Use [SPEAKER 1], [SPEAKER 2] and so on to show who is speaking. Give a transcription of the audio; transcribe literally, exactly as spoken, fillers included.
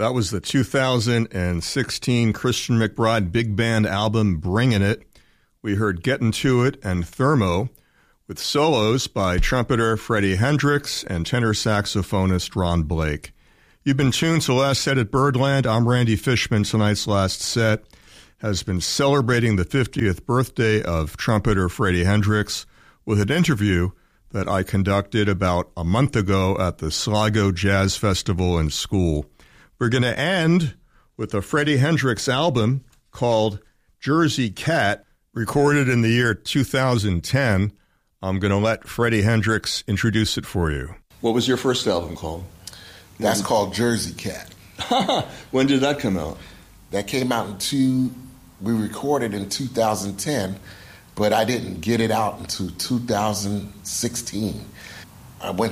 [SPEAKER 1] That was the two thousand sixteen Christian McBride Big Band album, Bringin' It. We heard Gettin' To It and Thermo, with solos by trumpeter Freddie Hendrix and tenor saxophonist Ron Blake. You've been tuned to Last Set at Birdland. I'm Randy Fishman. Tonight's last set has been celebrating the fiftieth birthday of trumpeter Freddie Hendrix with an interview that I conducted about a month ago at the Sligo Jazz Festival in school. We're going to end with a Freddie Hendrix album called Jersey Cat, recorded in the year two thousand ten. I'm going to let Freddie Hendrix introduce it for you. What was your first album called?
[SPEAKER 2] That's when? Called Jersey Cat.
[SPEAKER 1] When did that come out?
[SPEAKER 2] That came out in two, we recorded in two thousand ten, but I didn't get it out until two thousand sixteen. I went